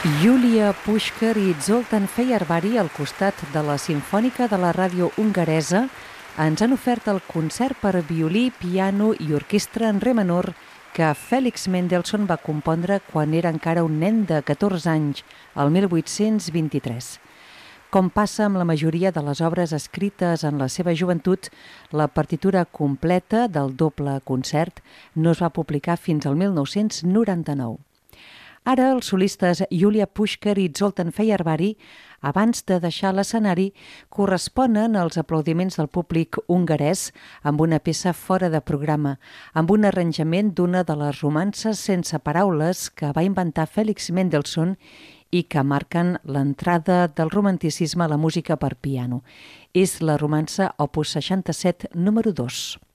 Julia Pushker i Zoltan Fehervari, al costat de la Simfònica de la Ràdio Hongaresa, ens han ofert el concert per violí, piano i orquestra en re menor que Félix Mendelssohn va compondre quan era encara un nen de 14 anys, el 1823. Com passa amb la majoria de les obres escrites en la seva joventut, la partitura completa del doble concert no es va publicar fins al 1999. Ara, els solistes Julia Pushker i Zoltan Fehervari, abans de deixar l'escenari, corresponen als aplaudiments del públic hongarès amb una peça fora de programa, amb un arranjament d'una de les romances sense paraules que va inventar Félix Mendelssohn i que marquen l'entrada del romanticisme a la música per piano. És la romança opus 67, número 2.